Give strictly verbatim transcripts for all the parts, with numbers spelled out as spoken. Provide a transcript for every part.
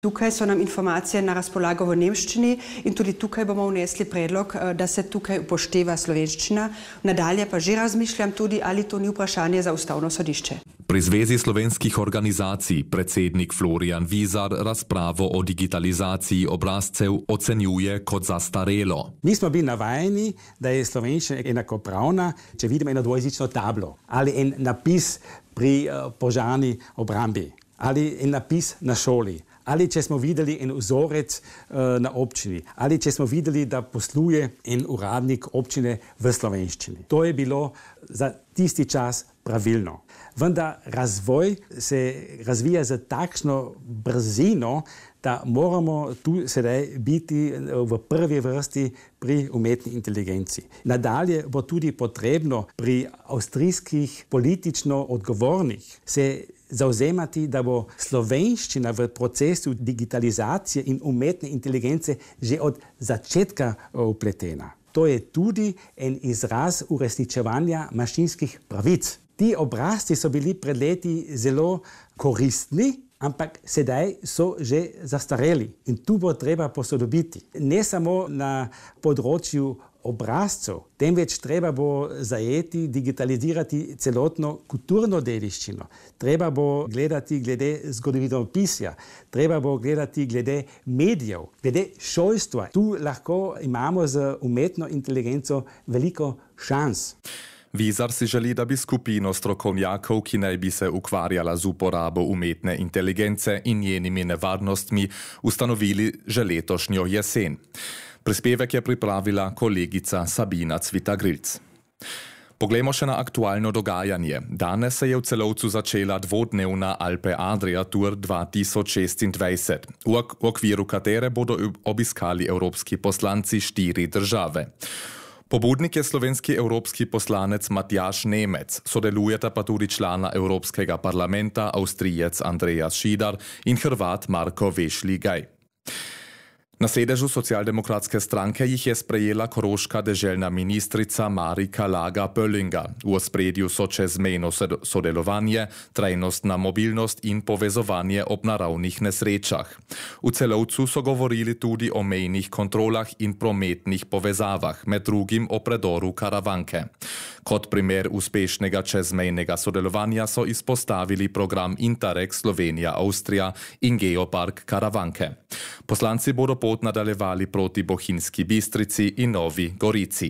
Tukaj so nam informacije na razpolago v nemščini in tudi tukaj bomo vnesli predlog, da se tukaj upošteva slovenščina. Nadalje pa že razmišljam tudi, ali to ni vprašanje za ustavno sodišče. Pri Zvezi slovenskih organizacij predsednik Florian Vizar razpravo o digitalizaciji obrazcev ocenjuje kot zastarelo. Mi smo bili navajeni, da je slovenščina enakopravna, če vidimo eno dvojezično tablo ali en napis pri uh, požarni obrambi ali en napis na šoli. Ali če smo videli en vzorec uh, na občini, ali če smo videli, da posluje en uradnik občine v slovenščini. To je bilo za tisti čas pravilno. Vendar razvoj se razvija z takšno brzino, da moramo tu sedaj biti v prvi vrsti pri umetni inteligenci. Nadalje bo tudi potrebno pri avstrijskih politično odgovornih se zauzemati, da bo slovenščina v procesu digitalizacije in umetne inteligence že od začetka vpletena. To je tudi en izraz uresničevanja mašinskih pravic. Ti obrazci so bili pred leti zelo koristni, ampak sedaj so že zastareli in tu bo treba posodobiti. Ne samo na področju obrazcev, temveč treba bo zajeti, digitalizirati celotno kulturno dediščino. Treba bo gledati glede zgodovinopisja, treba bo gledati glede medijev, glede šolstva. Tu lahko imamo z umetno inteligenco veliko šans. Vizar si želi, da bi skupino strokovnjakov, ki naj bi se ukvarjala z uporabo umetne inteligence in njenimi nevarnostmi, ustanovili že letošnjo jesen. Prispevek je pripravila kolegica Sabina Cvita-Grilc. Poglejmo še na aktualno dogajanje. Danes se je v Celovcu začela dvodnevna Alpe Adria Tour dva tisoč šestindvajset, v okviru katere bodo obiskali evropski poslanci štiri države. Pobudnik je slovenski evropski poslanec Matjaž Nemec, sodelujeta pa tudi člana Evropskega parlamenta Avstrijec Andreas Schieder in Hrvat Marko Vešligaj. Na sedežu socialdemokratske stranke jih je sprejela koroška deželna ministrica Marika Laga-Pöllinga. V ospredju so čezmejno sodelovanje, trajnostna mobilnost in povezovanje ob naravnih nesrečah. V Celovcu so govorili tudi o mejnih kontrolah in prometnih povezavah, med drugim o predoru Karavanke. Kot primer uspešnega čezmejnega sodelovanja so izpostavili program Interreg Slovenija-Avstrija in Geopark Karavanke. Poslanci bodo pot nadaljevali proti Bohinjski Bistrici in Novi Gorici.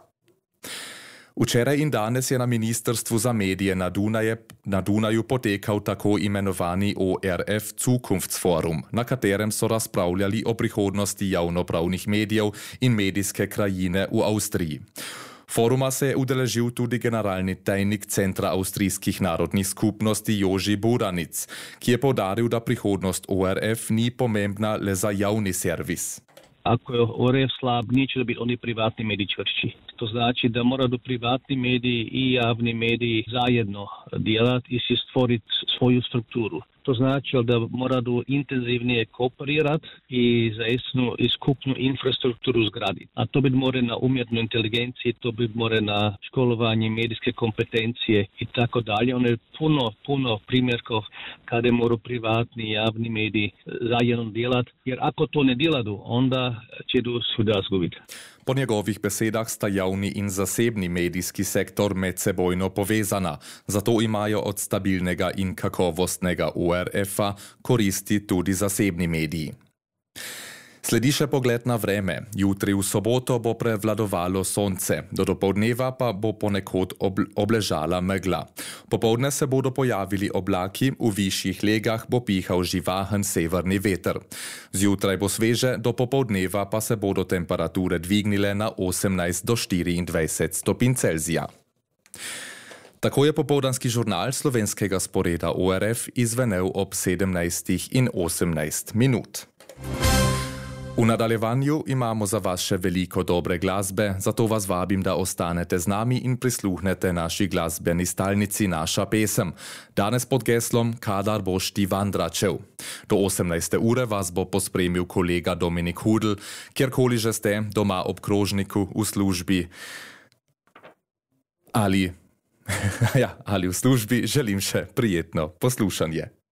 Včeraj in danes je na Ministrstvu za medije na, Dunaje, na Dunaju potekal tako imenovani O R F Zukunftsforum, na katerem so razpravljali o prihodnosti javnopravnih medijev in medijske krajine v Avstriji. Foruma se je udeležil tudi generalni tajnik Centra avstrijskih narodnih skupnosti Joži Buranic, ki je poudaril, da prihodnost O R F ni pomembna le za javni servis. Ako je O R F slab, neće da biti oni privatni mediji čvršći. To znači da mora do privatni mediji i javni mediji zajedno djelati i si stvoriti svoju strukturu. To znači da mora do intenzivnije kooperirati i zaistinu i skupnu infrastrukturu zgraditi. A to bi more na umjetnu inteligenciji, to bi more na školovanje medijske kompetencije i tako dalje. Ono je puno, puno primjerkov kada moraju privatni i javni mediji zajedno djelati, jer ako to ne djelaju, onda će do svuda zgubiti. Po njegovih besedah sta javni in zasebni medijski sektor medsebojno povezana, zato imajo od stabilnega in kakovostnega O R F-a koristi tudi zasebni mediji. Sledi še pogled na vreme. Jutri v soboto bo prevladovalo sonce, do dopoldneva pa bo ponekod obležala megla. Popoldne se bodo pojavili oblaki, v višjih legah bo pihal živahen severni veter. Zjutraj bo sveže, do popoldneva pa se bodo temperature dvignile na osemnajst do štiriindvajset stopinj Celzija. Tako je popoldanski žurnal slovenskega sporeda O R F izvenel ob sedemnajstih in osemnajst minut. V nadaljevanju imamo za vas še veliko dobre glasbe, zato vas vabim, da ostanete z nami in prisluhnete naši glasbeni stalnici Naša pesem. Danes pod geslom Kadar boš ti vandračev. Do osemnajste ure vas bo pospremil kolega Dominik Hudl, kjerkoli že ste, doma ob krožniku, v službi ali, ja, ali v službi, želim še prijetno poslušanje.